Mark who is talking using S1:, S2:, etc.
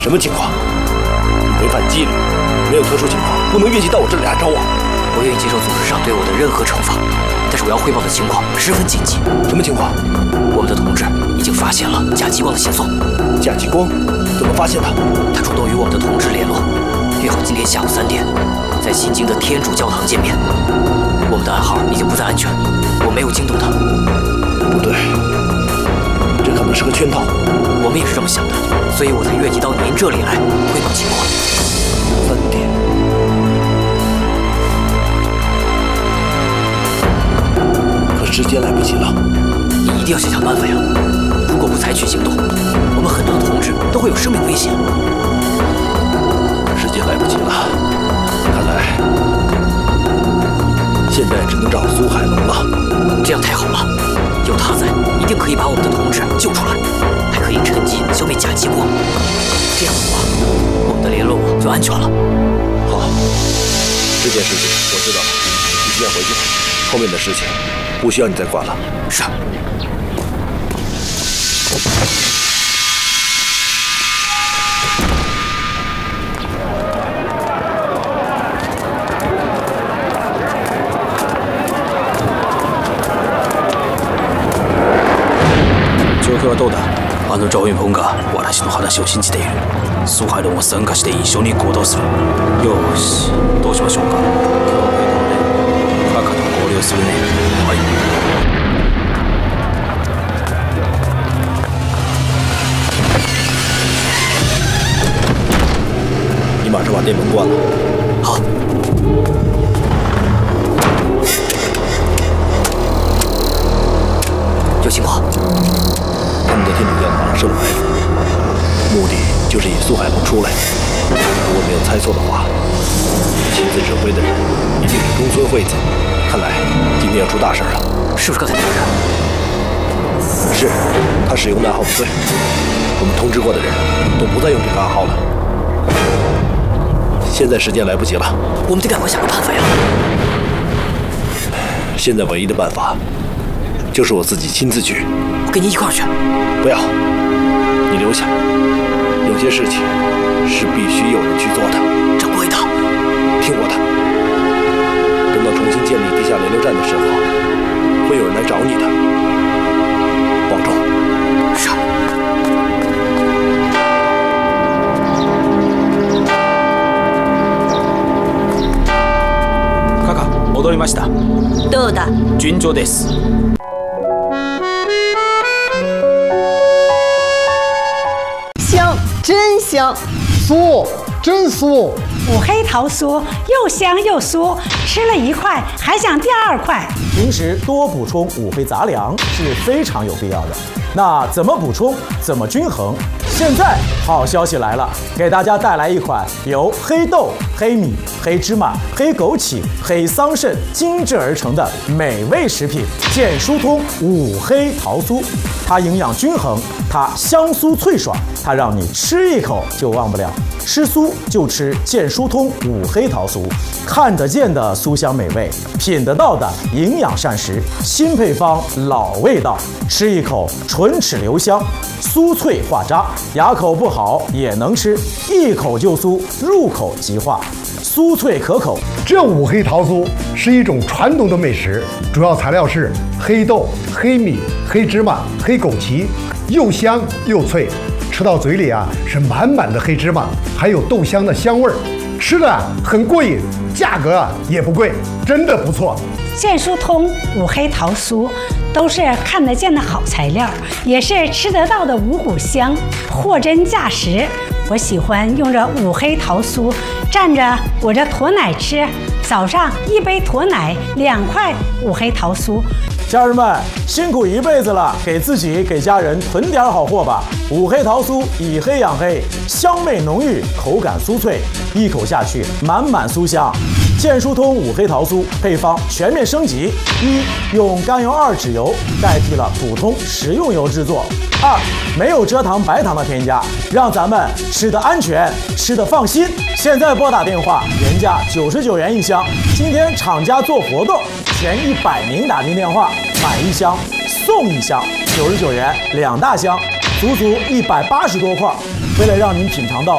S1: 什么情况？你违反纪律，没有特殊情况，不能越级到我这里来找我。
S2: 我愿意接受组织上对我的任何惩罚，但是我要汇报的情况十分紧急。
S1: 什么情况？
S2: 我们的同志已经发现了假激光的线索。
S1: 假激光？怎么发现的？
S2: 他主动与我们的同志联络，约好今天下午3点，在新京的天主教堂见面。我们的暗号已经不再安全，我没有惊动他。
S1: 不对，这可能是个圈套。
S2: 我们也是这么想的，所以我才越级到您这里来汇报情况。
S1: 3点。可时间来不及了。
S2: 你一定要想想办法呀！如果不采取行动，我们很多的同志都会有生命危险。
S1: 时间来不及了，看来现在只能找苏海龙了。
S2: 这样太好了，有他在，一定可以把我们的同志救出来，还可以趁机消灭假激光。这样的话，我们的联络网就安全了。
S1: 好，这件事情我知道了，你现在回去吧。后面的事情不需要你再管了。
S2: 是。
S3: 状況はどうだ？乗員本が私の話を信じている。蘇海龍も参加して一緒に行動する。よーし、どうしましょうか。今日でカカと合流するね。はい。
S1: 你马上把电门关了。
S2: 好。有情况。
S1: 他们在天主教堂设了埋伏，目的就是引苏海龙出来。如果没有猜错的话，亲自指挥的人一定是中村惠子。看来今天要出大事了。
S2: 是不是刚才那个人？
S1: 是，他使用的暗号不对，我们通知过的人都不再用这个暗号了。现在时间来不及了，
S2: 我们得赶快想个办法呀！
S1: 现在唯一的办法就是我自己亲自去。
S2: 我跟你一块儿去。
S1: 不要，你留下。有些事情是必须有人去做的。
S2: 掌柜的，
S1: 听我的。等到重新建立地下联络站的时候，会有人来找你的。保重。
S2: 是。
S3: カカ、戻りました。
S4: どうだ？
S3: 順調です。
S5: 香，真香！酥，真酥！
S6: 五黑桃酥又香又酥，吃了1块还想第2块。
S7: 平时多补充五黑杂粮是非常有必要的。那怎么补充？怎么均衡？现在好消息来了，给大家带来一款由黑豆、黑米、黑芝麻、黑枸杞、黑桑葚精制而成的美味食品——健疏通五黑桃酥。它营养均衡，它香酥脆爽，它让你吃一口就忘不了。吃酥就吃健疏通五黑桃酥，看得见的酥香美味，品得到的营养膳食，新配方老味道，吃一口唇齿留香，酥脆化渣，牙口不好也能吃，一口就酥，入口即化，酥脆可口。
S8: 这五黑桃酥是一种传统的美食，主要材料是黑豆、黑米、黑芝麻、黑枸杞，又香又脆。吃到嘴里啊，是满满的黑芝麻，还有豆香的香味儿，吃的很过瘾，价格也不贵，真的不错。
S6: 健疏通五黑桃酥都是看得见的好材料，也是吃得到的五谷香，货真价实。我喜欢用这五黑桃酥蘸着我这驼奶吃，早上1杯驼奶，2块五黑桃酥。
S7: 家人们辛苦一辈子了，给自己给家人囤点好货吧。五黑桃酥以黑养黑，香味浓郁，口感酥脆，一口下去满满酥香。健疏通五黑桃酥配方全面升级：一，用甘油2酯油代替了普通食用油制作；二，没有蔗糖白糖的添加，让咱们吃得安全，吃得放心。现在拨打电话，原价99元一箱，今天厂家做活动，前100名打进电话买1箱送1箱，99元2大箱，足足180多块。为了让您品尝到